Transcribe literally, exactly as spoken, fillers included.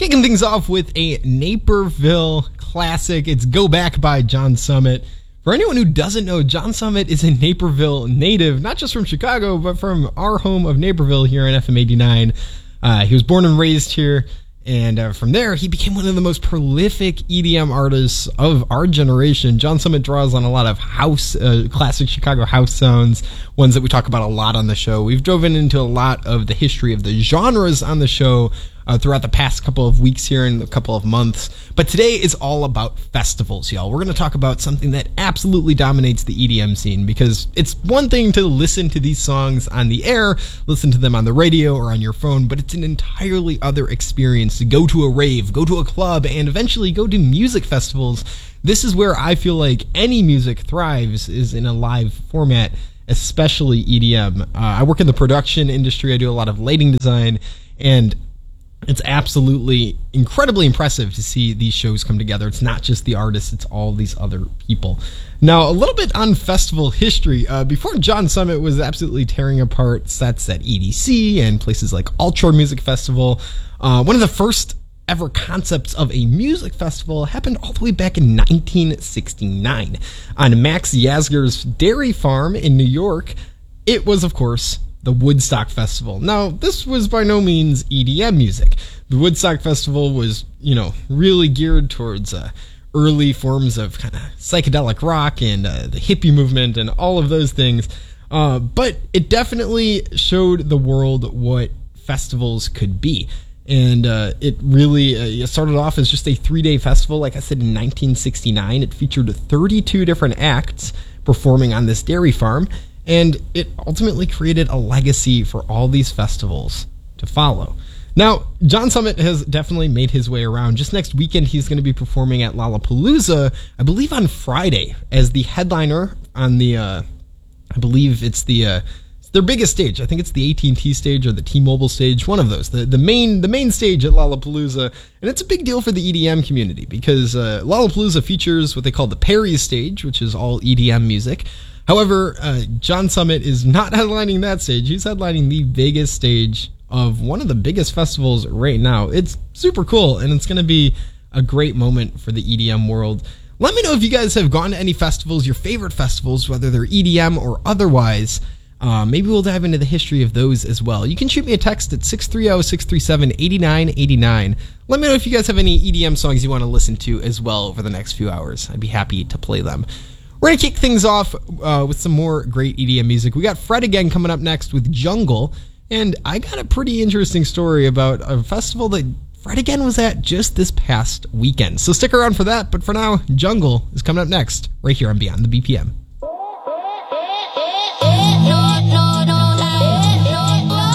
Kicking things off with a Naperville classic. It's Go Back by John Summit. For anyone who doesn't know, John Summit is a Naperville native, not just from Chicago, but from our home of Naperville here on F M eighty-nine. Uh, he was born and raised here, and uh, from there, he became one of the most prolific E D M artists of our generation. John Summit draws on a lot of house, uh, classic Chicago house sounds, ones that we talk about a lot on the show. We've driven into a lot of the history of the genres on the show Uh, throughout the past couple of weeks here and a couple of months. But today is all about festivals, y'all. We're going to talk about something that absolutely dominates the E D M scene, because it's one thing to listen to these songs on the air, listen to them on the radio or on your phone, but it's an entirely other experience to go to a rave, go to a club, and eventually go to music festivals. This is where I feel like any music thrives, is in a live format, especially E D M. Uh, I work in the production industry. I do a lot of lighting design, and it's absolutely incredibly impressive to see these shows come together. It's not just the artists, it's all these other people. Now, a little bit on festival history. Uh, before John Summit was absolutely tearing apart sets at E D C and places like Ultra Music Festival, uh, one of the first ever concepts of a music festival happened all the way back in nineteen sixty-nine on Max Yasgur's dairy farm in New York. It was, of course, the Woodstock Festival. Now, this was by no means E D M music. The Woodstock Festival was, you know, really geared towards uh, early forms of kind of psychedelic rock and uh, the hippie movement and all of those things. Uh, but it definitely showed the world what festivals could be. And uh, it really uh, it started off as just a three-day festival, like I said, in nineteen sixty-nine. It featured thirty-two different acts performing on this dairy farm. And it ultimately created a legacy for all these festivals to follow. Now, John Summit has definitely made his way around. Just next weekend, he's going to be performing at Lollapalooza, I believe on Friday, as the headliner on the, uh, I believe it's the, uh, it's their biggest stage. I think it's the A T and T stage or the T-Mobile stage, one of those. The the main the main stage at Lollapalooza. And it's a big deal for the E D M community, because uh, Lollapalooza features what they call the Perry's stage, which is all E D M music. However, uh, John Summit is not headlining that stage. He's headlining the biggest stage of one of the biggest festivals right now. It's super cool, and it's going to be a great moment for the E D M world. Let me know if you guys have gone to any festivals, your favorite festivals, whether they're E D M or otherwise. Uh, maybe we'll dive into the history of those as well. You can shoot me a text at six three zero, six three seven, eight nine eight nine. Let me know if you guys have any E D M songs you want to listen to as well over the next few hours. I'd be happy to play them. We're going to kick things off uh, with some more great E D M music. We got Fred again coming up next with Jungle, and I got a pretty interesting story about a festival that Fred again was at just this past weekend. So stick around for that, but for now, Jungle is coming up next, right here on Beyond the B P M.